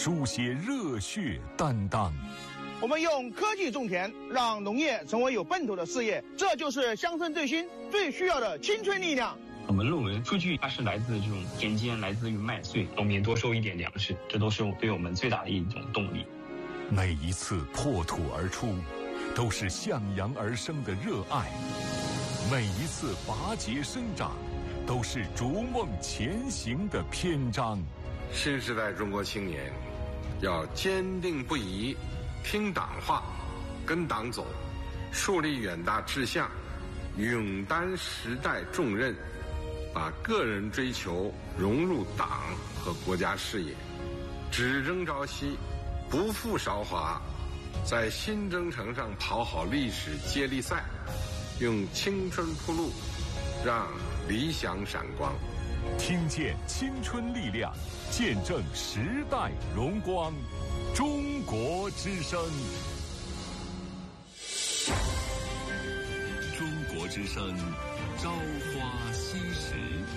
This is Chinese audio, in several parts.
书写热血担当。 我们用科技种田，让农业成为有奔头的事业，这就是乡村振兴最需要的青春力量。 我们论文数据它是来自这种田间，来自于麦穗，农民多收一点粮食，这都是对我们最大的一种动力。 每一次破土而出，都是向阳而生的热爱；每一次拔节生长，都是逐梦前行的篇章。 新时代中国青年要坚定不移，听党话，跟党走，树立远大志向，勇担时代重任，把个人追求融入党和国家事业，只争朝夕，不负韶华，在新征程上跑好历史接力赛，用青春铺路，让理想闪光。 听见青春力量，见证时代荣光。中国之声，中国之声，朝花夕拾。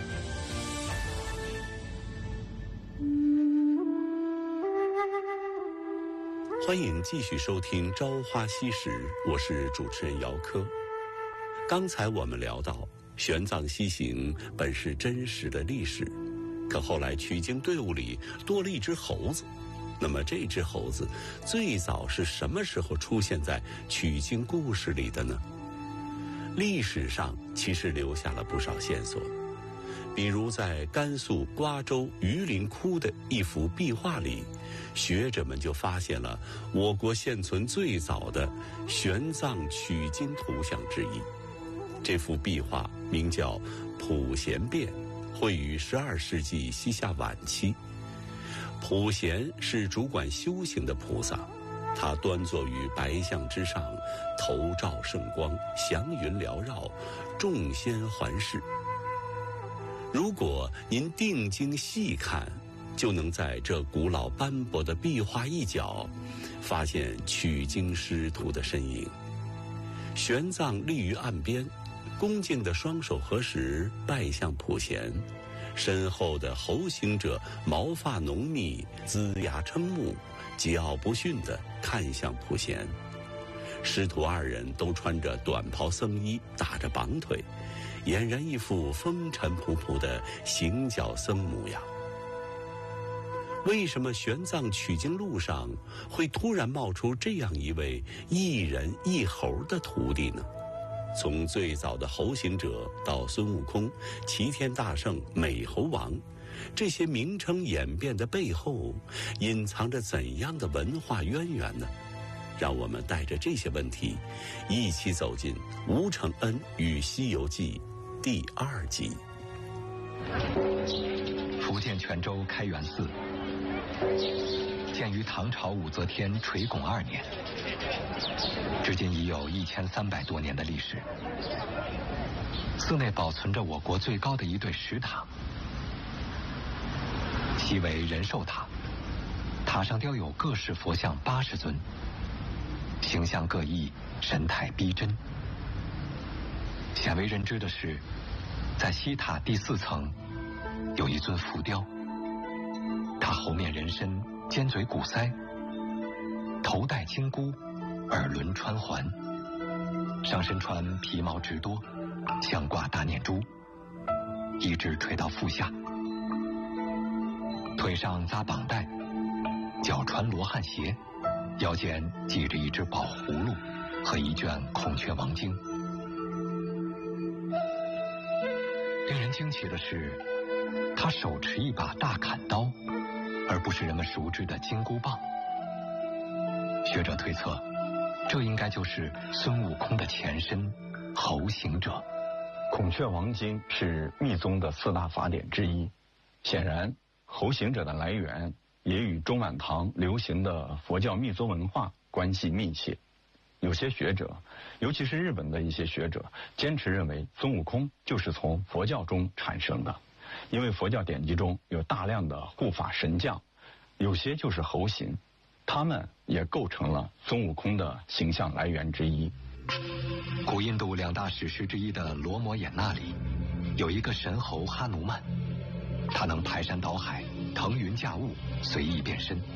欢迎继续收听《朝花夕拾》，我是主持人姚科。刚才我们聊到，玄奘西行本是真实的历史，可后来取经队伍里多了一只猴子。那么这只猴子最早是什么时候出现在取经故事里的呢？历史上其实留下了不少线索，比如在甘肃瓜州榆林窟的一幅壁画里，学者们就发现了我国现存最早的玄奘取经图像之一。这幅壁画名叫《普贤变》，绘于12世纪西夏晚期。普贤是主管修行的菩萨，他端坐于白象之上，头罩圣光，祥云缭绕，众仙环视。如果您定睛细看，就能在这古老斑驳的壁画一角发现取经师徒的身影。玄奘立于岸边，恭敬的双手合十，拜向普贤。身后的猴行者毛发浓密，龇牙瞠目，桀骜不驯地看向普贤。师徒二人都穿着短袍僧衣，打着绑腿，俨然一副风尘仆仆的行脚僧模样。为什么玄奘取经路上会突然冒出这样一位一人一猴的徒弟呢？从最早的猴行者到孙悟空、齐天大圣、美猴王，这些名称演变的背后隐藏着怎样的文化渊源呢？让我们带着这些问题一起走进吴承恩与西游记第2集。 福建泉州开元寺建于唐朝武则天垂拱2年，至今已有1300多年的历史。寺内保存着我国最高的一对石塔，其为仁寿塔，塔上雕有各式佛像80尊，形象各异，神态逼真。鲜为人知的是，在西塔第4层有一尊浮雕，他猴面人身，尖嘴鼓腮，头戴金箍，耳轮穿环，上身穿皮毛直多，项挂大念珠，一直垂到腹下，腿上扎绑带，脚穿罗汉鞋，腰间系着一只宝葫芦和一卷《孔雀王经》。令人惊奇的是，他手持一把大砍刀，而不是人们熟知的金箍棒。学者推测，这应该就是孙悟空的前身猴行者。 孔雀王经是密宗的4大法典之一，显然猴行者的来源也与中晚唐流行的佛教密宗文化关系密切。有些学者，尤其是日本的一些学者，坚持认为孙悟空就是从佛教中产生的，因为佛教典籍中有大量的护法神将，有些就是猴形，他们也构成了孙悟空的形象来源之一。 古印度2大史诗之一的《罗摩衍那》里，有一个神猴哈努曼，他能排山倒海，腾云驾雾，随意变身。